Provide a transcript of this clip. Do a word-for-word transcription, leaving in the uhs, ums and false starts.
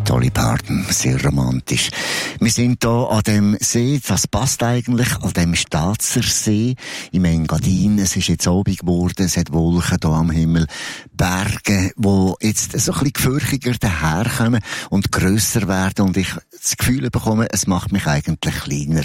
Dolly Parton, sehr romantisch. Wir sind hier an dem See, das passt eigentlich, an dem Staatser See im Engadin. Es ist jetzt Abend geworden, es hat Wolken hier am Himmel, Berge, die jetzt so ein bisschen gefürchiger daherkommen und grösser werden und ich das Gefühl bekomme, es macht mich eigentlich kleiner.